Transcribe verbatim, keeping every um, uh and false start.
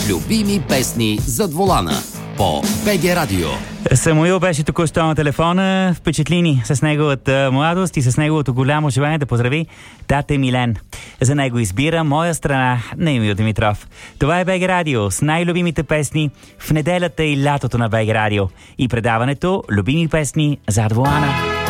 Любими песни зад волана по БГ Радио. Самуил беше току-що на телефона, впечатлени с неговата младост и с неговото голямо желание да поздрави тате Милен. За него избира Моя страна на Емил Димитров. Това е БГ Радио с най-любимите песни в неделята и лятото на БГ Радио и предаването Любими песни зад волана.